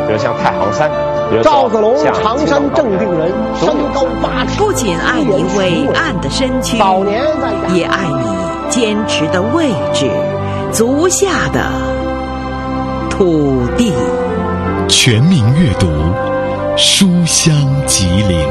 比如像太行山，比如赵子龙，常山正定人，身高8尺， 不仅爱你伟岸的身躯， 早年也爱你坚持的位置，足下的土地。 全民阅读，书香吉林。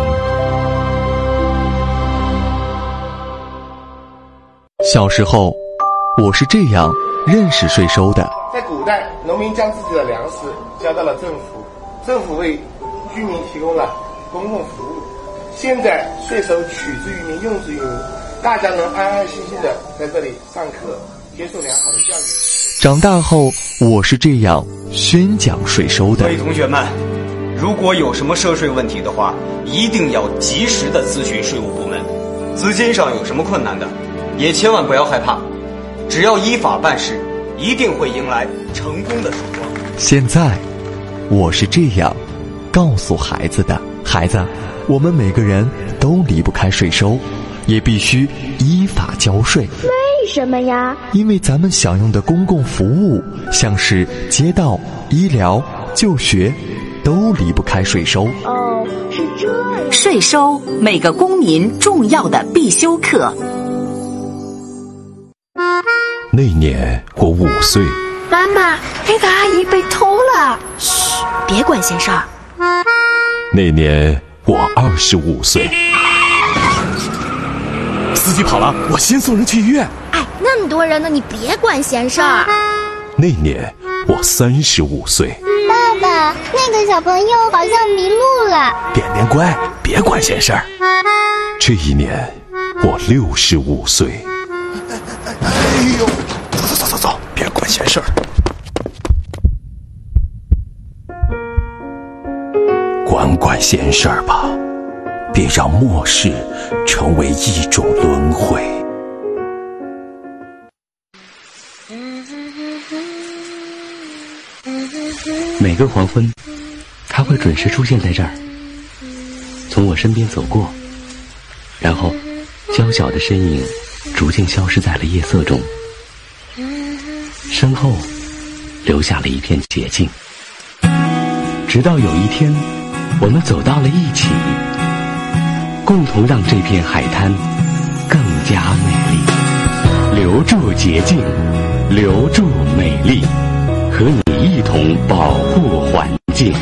小时候，我是这样认识税收的。 在古代，农民将自己的粮食交到了政府，政府为居民提供了公共服务。现在税收取之于民，用之于民，大家能安安心心的在这里上课，接受良好的教育。 长大后，我是这样宣讲税收的。 各位同学们，如果有什么涉税问题的话，一定要及时的咨询税务部门。资金上有什么困难的，也千万不要害怕，只要依法办事，一定会迎来成功的曙光。 现在，我是这样告诉孩子的：孩子，我们每个人都离不开税收，也必须依法交税。 为什么呀？ 因为咱们享用的公共服务，像是街道、医疗、就学，都离不开税收。 哦，是这样。 税收，每个公民重要的必修课。 那年我5岁。 妈妈，那个阿姨被偷了。嘘，别管闲事儿。 那年我25岁。 司机跑了，我先送人去医院。 哎，那么多人呢，你别管闲事儿。 那年我35岁。 爸爸，那个小朋友好像迷路了。 点点乖，别管闲事儿。这一年我65岁。 哎呦，走，别管闲事儿。 管闲事儿吧，别让末世成为一种轮回。 每个黄昏，他会准时出现在这儿，从我身边走过，然后娇小的身影逐渐消失在了夜色中，身后留下了一片洁净。直到有一天，我们走到了一起，共同让这片海滩更加美丽。留住洁净，留住美丽，和你一同保护环境。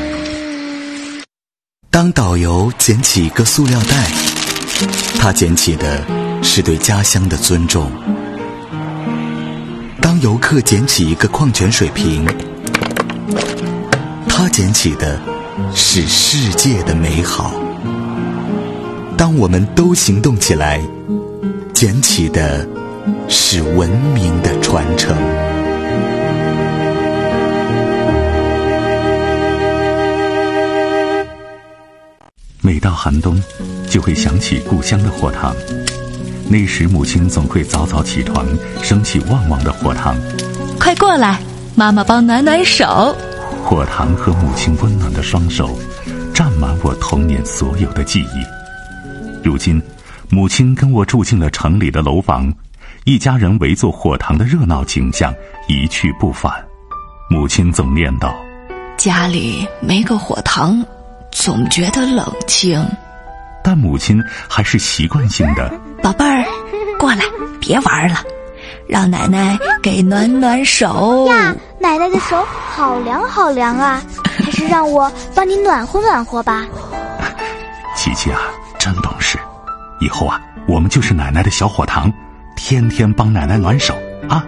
当导游捡起一个塑料袋，他捡起的是对家乡的尊重；当游客捡起一个矿泉水瓶，他捡起的是世界的美好。当我们都行动起来，捡起的是文明的传承。 每到寒冬，就会想起故乡的火塘。那时母亲总会早早起床，升起旺旺的火塘。 快过来，妈妈帮暖暖手。 火塘和母亲温暖的双手，占满我童年所有的记忆。如今，母亲跟我住进了城里的楼房，一家人围坐火塘的热闹景象一去不返。母亲总念叨： 家里没个火塘，总觉得冷清。 但母亲还是习惯性的： 宝贝儿，过来，别玩了，让奶奶给暖暖手呀。奶奶的手好凉好凉啊，还是让我帮你暖和暖和吧。 琪琪啊，真懂事，以后啊，我们就是奶奶的小火塘，天天帮奶奶暖手啊。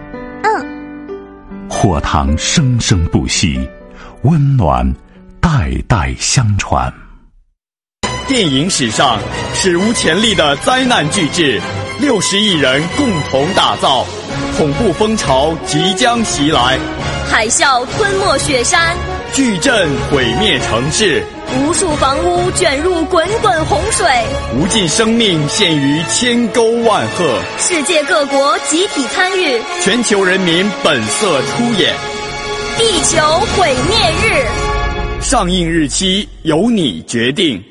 火塘生生不息，温暖代代相传。 电影史上史无前例的灾难巨制，60亿人共同打造，恐怖风潮即将袭来， 海啸吞没雪山， 巨震毁灭城市， 无数房屋卷入滚滚洪水， 无尽生命陷于千沟万壑， 世界各国集体参与， 全球人民本色出演。 地球毁灭日， 上映日期由你决定。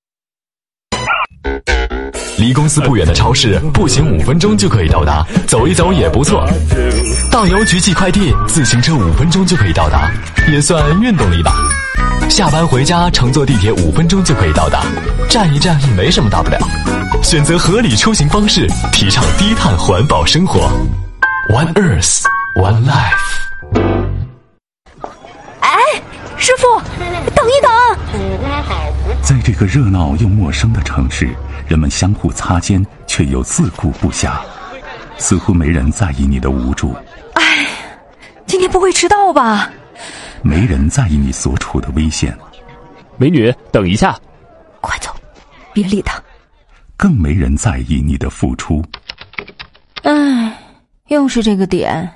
离公司不远的超市，步行5分钟就可以到达，走一走也不错。到邮局寄快递，自行车5分钟就可以到达，也算运动力吧。 下班回家乘坐地铁5分钟就可以到达，站一站也没什么大不了。选择合理出行方式，提倡低碳环保生活。One Earth, One Life。 哎，师傅，等一等！ 在这个热闹又陌生的城市，人们相互擦肩，却又自顾不暇，似乎没人在意你的无助。 哎，今天不会迟到吧？ 没人在意你所处的危险。 美女，等一下！ 快走，别理他。 更没人在意你的付出。 哎，又是这个点。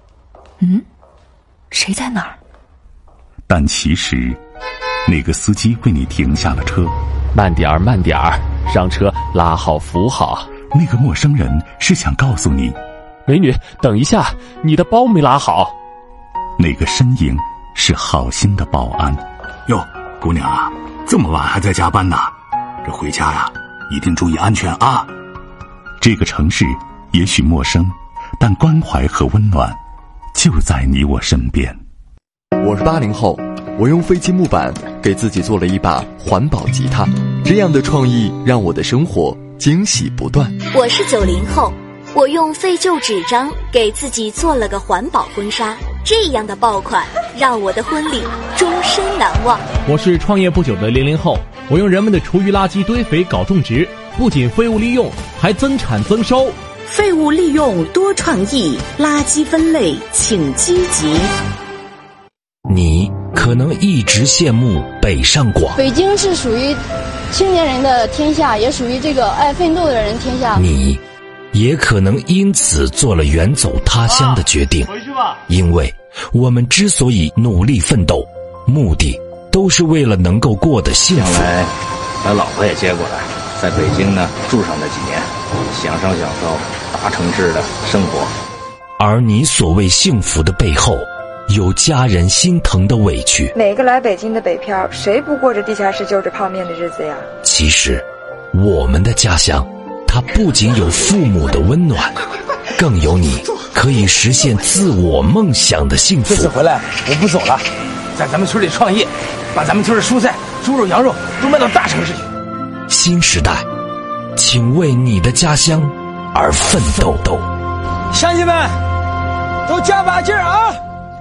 谁在哪儿？ 但其实，那个司机为你停下了车。 慢点儿，慢点儿，上车拉好扶好。 那个陌生人是想告诉你， 美女，等一下，你的包没拉好。 那个身影是好心的保安。 哟，姑娘啊，这么晚还在加班呢？这回家呀，一定注意安全啊！ 这个城市也许陌生，但关怀和温暖就在你我身边。 我是80后，我用废弃木板给自己做了一把环保吉他，这样的创意让我的生活惊喜不断。 我是90后，我用废旧纸张给自己做了个环保婚纱，这样的爆款让我的婚礼终身难忘。 我是创业不久的00后，我用人们的厨余垃圾堆肥搞种植，不仅废物利用，还增产增收。 废物利用多创意，垃圾分类请积极。 你可能一直羡慕北上广， 北京是属于青年人的天下，也属于这个爱奋斗的人天下。 你也可能因此做了远走他乡的决定， 回去吧。 因为我们之所以努力奋斗，目的都是为了能够过得幸福。 将来把老婆也接过来，在北京呢住上那几年，享受大城市的生活。 而你所谓幸福的背后，有家人心疼的委屈。 每个来北京的北漂，谁不过着地下室就着泡面的日子呀？ 其实，我们的家乡，它不仅有父母的温暖，更有你可以实现自我梦想的幸福。 这次回来我不走了，在咱们村里创业，把咱们村的蔬菜、猪肉、羊肉都卖到大城市去。 新时代，请为你的家乡而奋斗。 乡亲们，都加把劲儿啊！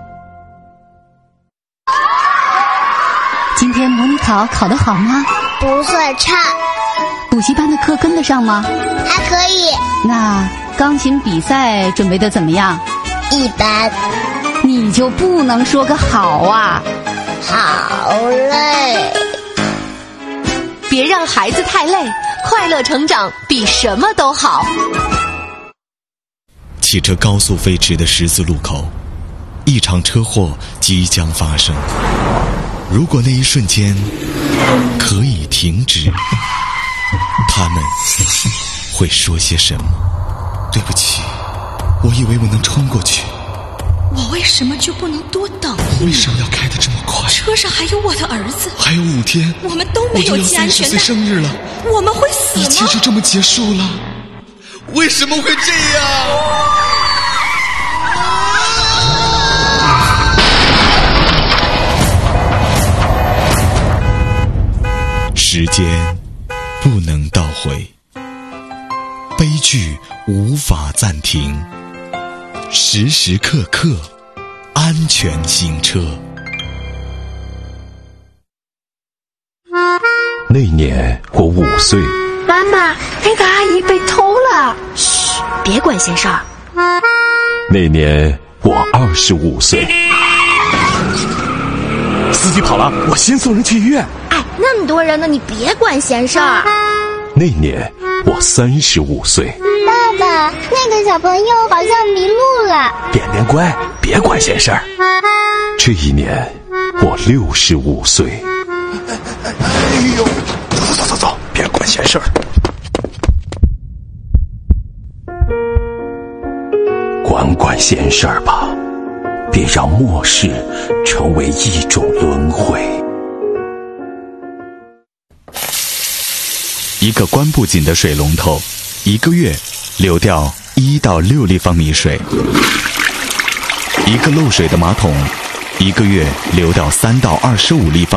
今天模拟考考得好吗？ 不算差。 补习班的课跟得上吗？ 还可以。 那钢琴比赛准备得怎么样？ 一般。 你就不能说个好啊？ 好累。 别让孩子太累，快乐成长比什么都好。 骑着高速飞驰的十字路口，一场车祸即将发生。如果那一瞬间可以停止，他们会说些什么？对不起，我以为我能冲过去。 我为什么就不能多等一秒？ 为什么要开得这么快？ 车上还有我的儿子， 还有5天， 我们都没有系安全带。 我就要30岁生日了， 我们会死吗？ 一切就这么结束了？为什么会这样？时间不能倒回，悲剧无法暂停，时时刻刻安全行车。 那年我5岁， 妈妈，那个阿姨被偷了。 嘘，别管闲事儿。 那年我25岁， 司机跑了，我先送人去医院。 哎，那么多人呢，你别管闲事儿。 那年我35岁， 爸爸，那个小朋友好像迷路了。 点点乖，别管闲事儿。这一年我65岁。 哎呦，走，别管闲事儿。 管闲事儿吧，别让漠视成为一种轮回。 一个关不紧的水龙头，1个月流掉1到6立方米水；一个漏水的马桶，1个月流掉3到25立方米。